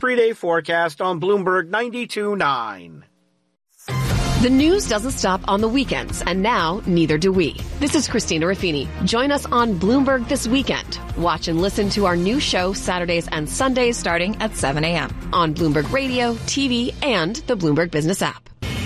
3-day forecast on Bloomberg 92.9. The news doesn't stop on the weekends, and now neither do we. This is Christina Ruffini. Join us on Bloomberg This Weekend. Watch and listen to our new show Saturdays and Sundays starting at 7 a.m. on Bloomberg Radio, TV, and the Bloomberg Business app.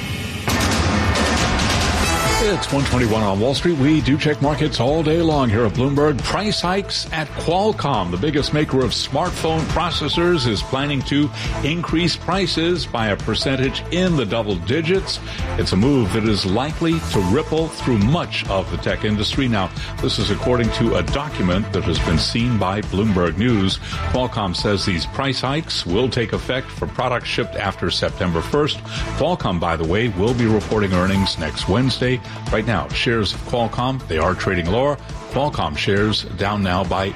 It's 1:21 on Wall Street. We do check markets all day long here at Bloomberg. Price hikes at Qualcomm, the biggest maker of smartphone processors, is planning to increase prices by a percentage in the double digits. It's a move that is likely to ripple through much of the tech industry. Now, this is according to a document that has been seen by Bloomberg News. Qualcomm says these price hikes will take effect for products shipped after September 1st. Qualcomm, by the way, will be reporting earnings next Wednesday. Right now, shares of Qualcomm, they are trading lower. Qualcomm shares down now by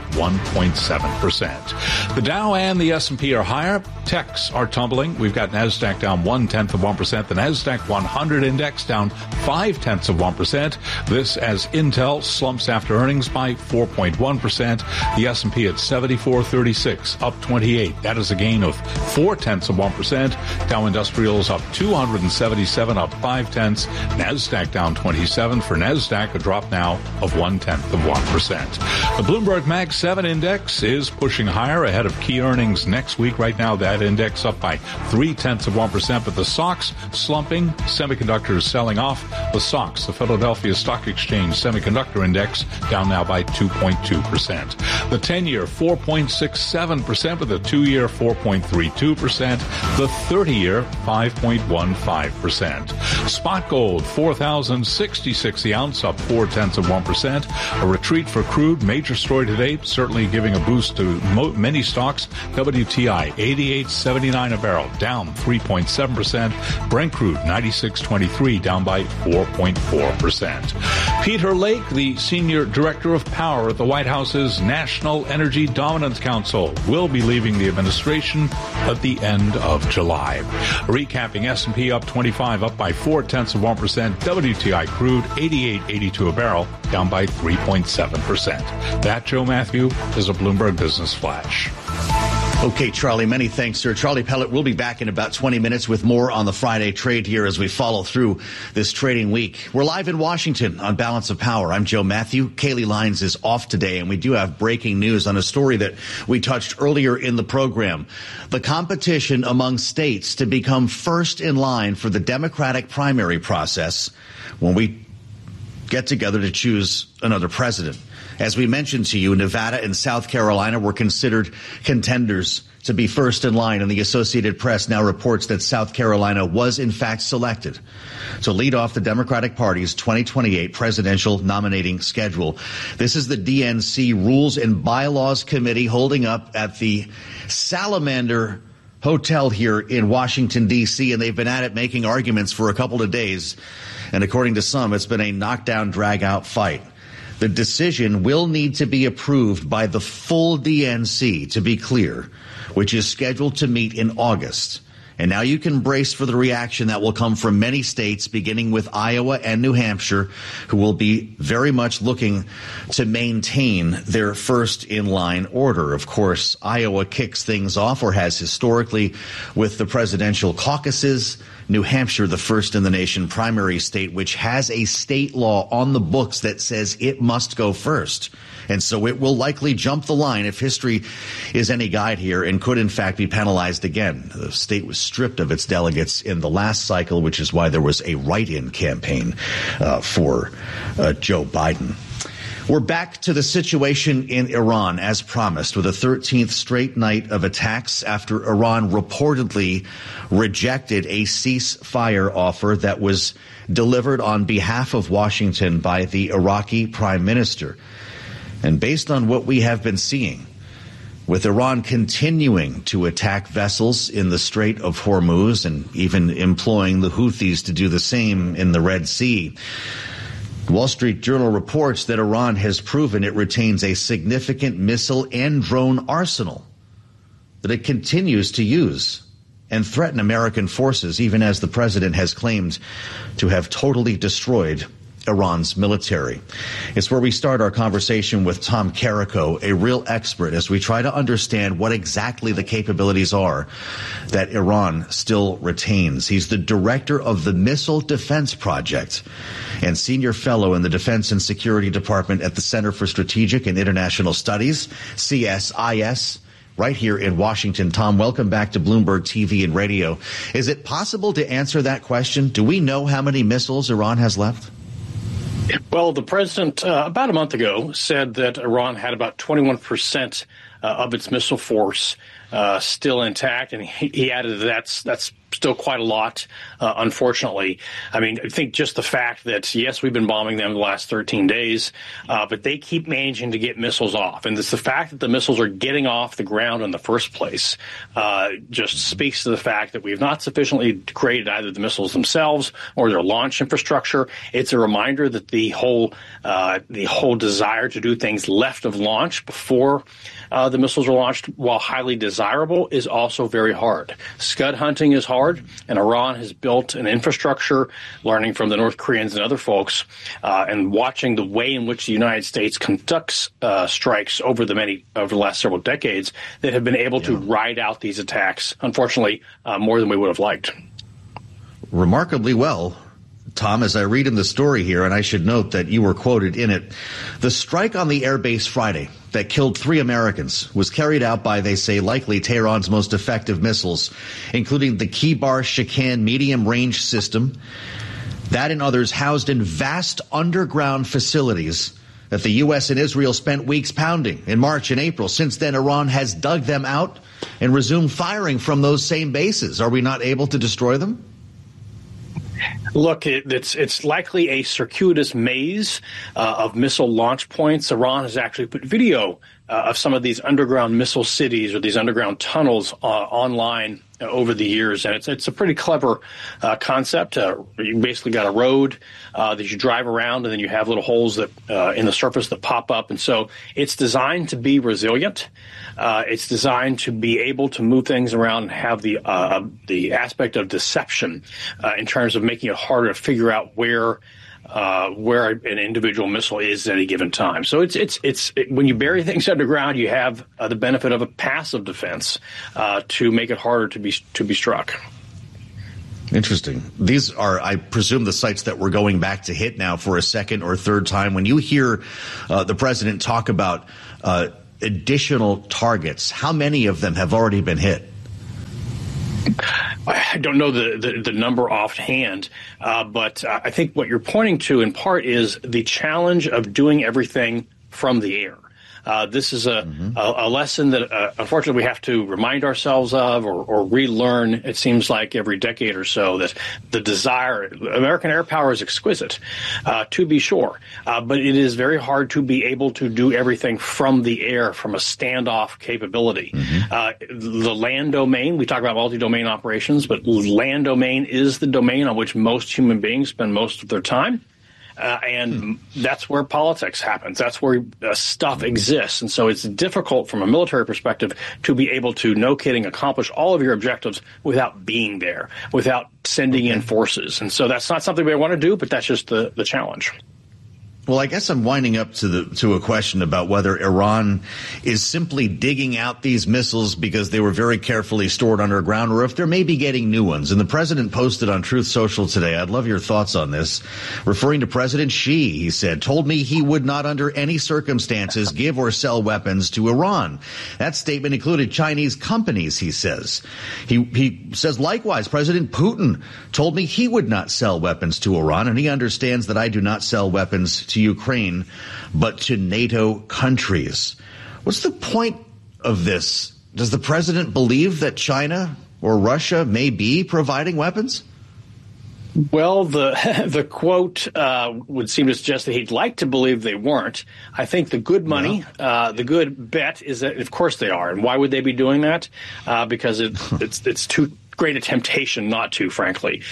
1.7%. The Dow and the S&P are higher. Techs are tumbling. We've got NASDAQ down 0.1%. The NASDAQ 100 index down 0.5%. This as Intel slumps after earnings by 4.1%. The S&P at 7436, up 28. That is a gain of 0.4%. Dow Industrials up 277, up 0.5. NASDAQ down 27. For NASDAQ, a drop now of 0.1%. The Bloomberg Mag 7 index is pushing higher ahead of key earnings next week. Right now, that index up by 0.3%, but the SOX slumping, semiconductors selling off. The SOX, the Philadelphia Stock Exchange Semiconductor Index, down now by 2.2%. The 10-year 4.67%, with the 2-year 4.32%, the 30-year 5.15%. Spot gold 4,066 the ounce, up 0.4%. A retreat for crude, major story today, certainly giving a boost to many stocks. WTI 88.79 a barrel, down 3.7%. Brent crude 96.23, down by 4.4%. Peter Lake, the senior director of power at the White House's National Energy Dominance Council, will be leaving the administration at the end of July. Recapping, S&P up 25, up by 0.4%. WTI crude 88.82 a barrel, down by 3.7%. That, Joe Matthew, is a Bloomberg Business Flash. Okay, Charlie, many thanks, sir. Charlie Pellet will be back in about 20 minutes with more on the Friday trade here as we follow through this trading week. We're live in Washington on Balance of Power. I'm Joe Matthew. Kaylee Lyons is off today, and we do have breaking news on a story that we touched earlier in the program. The competition among states to become first in line for the Democratic primary process when we get together to choose another president. As we mentioned to you, Nevada and South Carolina were considered contenders to be first in line, and the Associated Press now reports that South Carolina was in fact selected to lead off the Democratic Party's 2028 presidential nominating schedule. This is the DNC Rules and Bylaws Committee holding up at the Salamander Hotel here in Washington, D.C., and they've been at it making arguments for a couple of days. And according to some, it's been a knockdown, drag-out fight. The decision will need to be approved by the full DNC, to be clear, which is scheduled to meet in August. And now you can brace for the reaction that will come from many states, beginning with Iowa and New Hampshire, who will be very much looking to maintain their first-in-line order. Of course, Iowa kicks things off, or has historically, with the presidential caucuses. New Hampshire, the first in the nation primary state, which has a state law on the books that says it must go first. And so it will likely jump the line if history is any guide here, and could in fact be penalized again. The state was stripped of its delegates in the last cycle, which is why there was a write-in campaign for Joe Biden. We're back to the situation in Iran, as promised, with a 13th straight night of attacks after Iran reportedly rejected a ceasefire offer that was delivered on behalf of Washington by the Iraqi prime minister. And based on what we have been seeing, with Iran continuing to attack vessels in the Strait of Hormuz and even employing the Houthis to do the same in the Red Sea, Wall Street Journal reports that Iran has proven it retains a significant missile and drone arsenal that it continues to use and threaten American forces, even as the president has claimed to have totally destroyed Iran's military. It's where we start our conversation with Tom Carrico, a real expert, as we try to understand what exactly the capabilities are that Iran still retains. He's the director of the Missile Defense Project and senior fellow in the Defense and Security Department at the Center for Strategic and International Studies, CSIS, right here in Washington. Tom, welcome back to Bloomberg TV and Radio. Is it possible to answer that question? Do we know how many missiles Iran has left? Well, the president about a month ago said that Iran had about 21% of its missile force still intact, and he added that's still quite a lot, unfortunately. I mean, I think just the fact that, yes, we've been bombing them the last 13 days, but they keep managing to get missiles off. And it's the fact that the missiles are getting off the ground in the first place just speaks to the fact that we have not sufficiently degraded either the missiles themselves or their launch infrastructure. It's a reminder that the whole desire to do things left of launch before the missiles are launched, while highly desirable, is also very hard. Scud hunting is hard, and Iran has built an infrastructure, learning from the North Koreans and other folks, and watching the way in which the United States conducts strikes over the last several decades, that have been able to ride out these attacks, unfortunately, more than we would have liked. Remarkably well, Tom, as I read in the story here, and I should note that you were quoted in it, the strike on the airbase Friday that killed 3 Americans was carried out by, they say, likely Tehran's most effective missiles, including the Kibar-Shikan medium-range system. That and others housed in vast underground facilities that the U.S. and Israel spent weeks pounding in March and April. Since then, Iran has dug them out and resumed firing from those same bases. Are we not able to destroy them? Look, it's likely a circuitous maze of missile launch points. Iran has actually put video of some of these underground missile cities or these underground tunnels online over the years, and it's a pretty clever concept. You basically got a road that you drive around, and then you have little holes that in the surface that pop up, and so it's designed to be resilient. It's designed to be able to move things around and have the aspect of deception in terms of making it harder to figure out where an individual missile is at any given time. So it's when you bury things underground, you have the benefit of a passive defense to make it harder to be struck. Interesting. These are, I presume, the sites that we're going back to hit now for a second or third time. When you hear the president talk about additional targets, how many of them have already been hit? I don't know the number offhand, but I think what you're pointing to in part is the challenge of doing everything from the air. This is a lesson that, unfortunately, we have to remind ourselves of or relearn, it seems like, every decade or so, that the desire, American air power is exquisite, to be sure, but it is very hard to be able to do everything from the air, from a standoff capability. The land domain, we talk about multi-domain operations, but land domain is the domain on which most human beings spend most of their time. And that's where politics happens. That's where stuff exists. And so it's difficult from a military perspective to be able to, no kidding, accomplish all of your objectives without being there, without sending in forces. And so that's not something we want to do, but that's just the challenge. Well, I guess I'm winding up to a question about whether Iran is simply digging out these missiles because they were very carefully stored underground, or if they're maybe getting new ones. And the president posted on Truth Social today, I'd love your thoughts on this, referring to President Xi. He said, told me he would not under any circumstances give or sell weapons to Iran. That statement included Chinese companies, he says. He says, likewise, President Putin told me he would not sell weapons to Iran, and he understands that I do not sell weapons to Ukraine, but to NATO countries. What's the point of this? Does the president believe that China or Russia may be providing weapons? Well, the quote would seem to suggest that he'd like to believe they weren't. I think the good money, the good bet is that, of course, they are. And why would they be doing that? Because it's too great a temptation not to, frankly.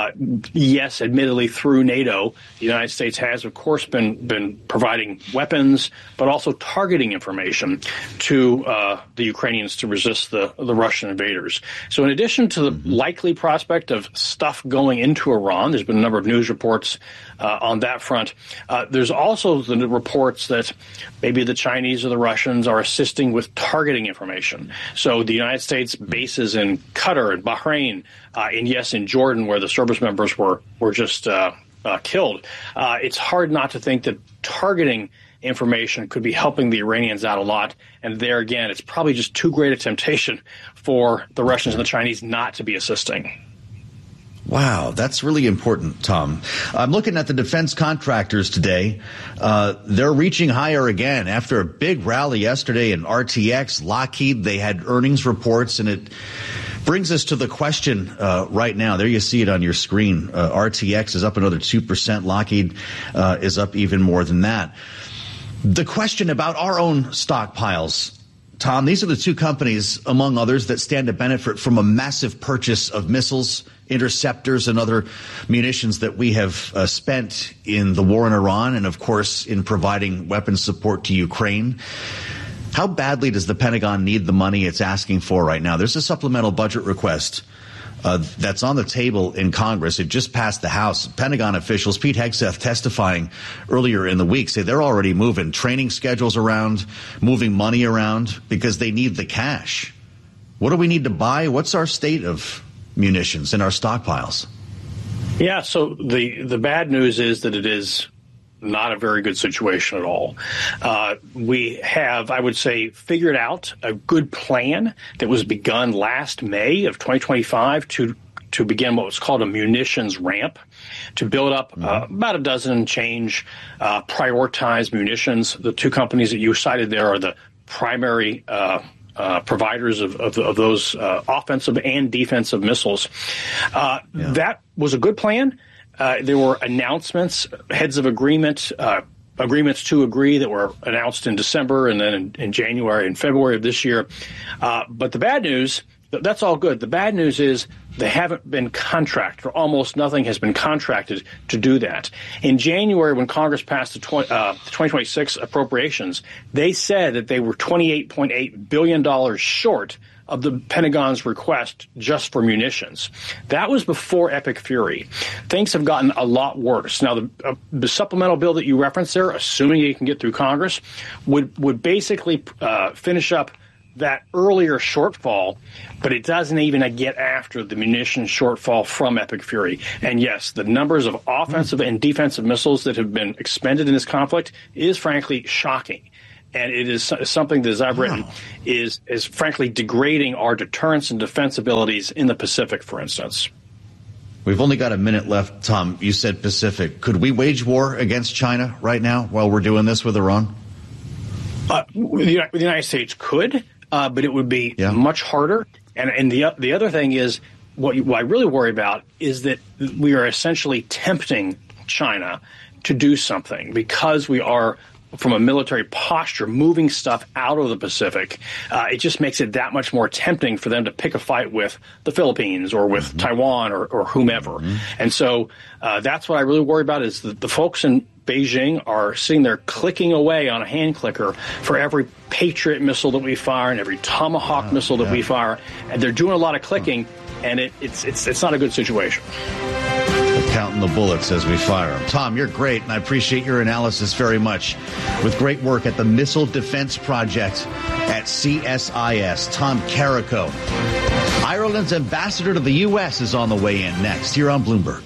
Yes, admittedly, through NATO, the United States has, of course, been providing weapons, but also targeting information to the Ukrainians to resist the Russian invaders. So in addition to the likely prospect of stuff going into Iran, there's been a number of news reports on that front. There's also the reports that maybe the Chinese or the Russians are assisting with targeting information. So the United States bases in Qatar and Bahrain, and yes, in Jordan, where the service members were just killed. It's hard not to think that targeting information could be helping the Iranians out a lot. And there again, it's probably just too great a temptation for the Russians and the Chinese not to be assisting. Wow, that's really important, Tom. I'm looking at the defense contractors today. They're reaching higher again after a big rally yesterday in RTX. Lockheed, they had earnings reports, and it brings us to the question right now. There you see it on your screen. RTX is up another 2%. Lockheed is up even more than that. The question about our own stockpiles, Tom, these are the two companies, among others, that stand to benefit from a massive purchase of missiles, interceptors, and other munitions that we have spent in the war in Iran and, of course, in providing weapons support to Ukraine. How badly does the Pentagon need the money it's asking for right now? There's a supplemental budget request that's on the table in Congress. It just passed the House. Pentagon officials, Pete Hegseth testifying earlier in the week, say they're already moving training schedules around, moving money around because they need the cash. What do we need to buy? What's our state of munitions in our stockpiles? Yeah, so the bad news is that it is not a very good situation at all. We have, I would say, figured out a good plan that was begun last May of 2025 to begin what was called a munitions ramp, to build up about a dozen change prioritized munitions. The two companies that you cited there are the primary providers of those offensive and defensive missiles. That was a good plan. There were announcements, heads of agreements to agree that were announced in December and then in January and February of this year. But the bad news, that's all good. The bad news is they haven't been contracted, or almost nothing has been contracted to do that. In January, when Congress passed the 2026 appropriations, they said that they were $28.8 billion short of the Pentagon's request just for munitions. That was before Epic Fury. Things have gotten a lot worse. Now, the supplemental bill that you referenced there, assuming it can get through Congress, would basically finish up that earlier shortfall, but it doesn't even get after the munitions shortfall from Epic Fury. And yes, the numbers of offensive and defensive missiles that have been expended in this conflict is frankly shocking. And it is something that, as I've written, is frankly degrading our deterrence and defense abilities in the Pacific, for instance. We've only got a minute left, Tom. You said Pacific. Could we wage war against China right now while we're doing this with Iran? The United States could, but it would be much harder. And the other thing is, what I really worry about is that we are essentially tempting China to do something because we are, from a military posture, moving stuff out of the Pacific. It just makes it that much more tempting for them to pick a fight with the Philippines or with Taiwan or whomever. And so that's what I really worry about, is that the folks in Beijing are sitting there clicking away on a hand clicker for every Patriot missile that we fire and every Tomahawk missile that we fire. And they're doing a lot of clicking, and it's not a good situation. Counting the bullets as we fire them. Tom, you're great, and I appreciate your analysis very much. With great work at the Missile Defense Project at CSIS, Tom Carrico. Ireland's ambassador to the U.S. is on the way in next, here on Bloomberg.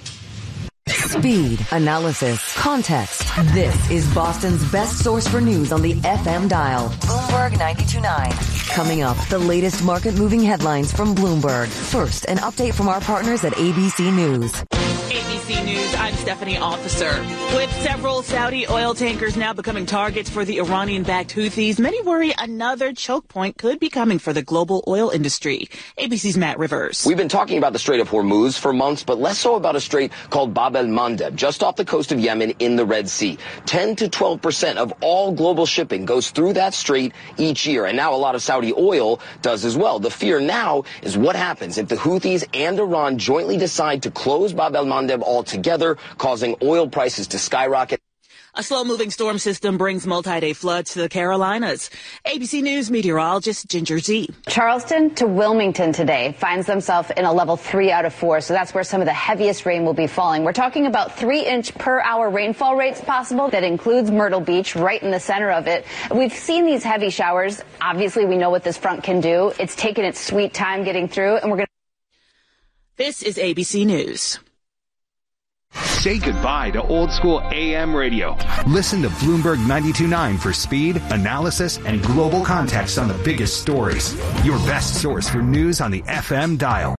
Speed, analysis, context. This is Boston's best source for news on the FM dial. Bloomberg 92.9. Coming up, the latest market-moving headlines from Bloomberg. First, an update from our partners at ABC News. ABC ABC News, I'm Stephanie Officer. With several Saudi oil tankers now becoming targets for the Iranian-backed Houthis, many worry another choke point could be coming for the global oil industry. ABC's Matt Rivers. We've been talking about the Strait of Hormuz for months, but less so about a strait called Bab el-Mandeb, just off the coast of Yemen in the Red Sea. 10 to 12% of all global shipping goes through that strait each year, and now a lot of Saudi oil does as well. The fear now is what happens if the Houthis and Iran jointly decide to close Bab el-Mandeb altogether, causing oil prices to skyrocket. A slow-moving storm system brings multi-day floods to the Carolinas. ABC News meteorologist Ginger Z. Charleston to Wilmington today finds themselves in a level 3 out of 4, so that's where some of the heaviest rain will be falling. We're talking about 3-inch per hour rainfall rates possible. That includes Myrtle Beach, right in the center of it. We've seen these heavy showers. Obviously, we know what this front can do. It's taken its sweet time getting through, and we're going to... This is ABC News. Say goodbye to old school AM radio. Listen to Bloomberg 92.9 for speed, analysis, and global context on the biggest stories. Your best source for news on the FM dial.